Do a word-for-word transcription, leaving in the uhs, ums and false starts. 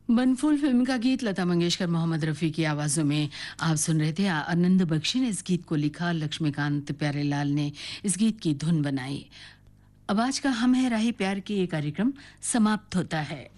Banphool film का गीत लता मंगेशकर, मोहम्मद रफ़ी की आवाज़ों में आप सुन रहे थे। आनंद बख्शी ने इस गीत को लिखा, लक्ष्मीकांत प्यारेलाल ने इस गीत की धुन बनाई। अब आज का हम है राही प्यार की ये कार्यक्रम समाप्त होता है।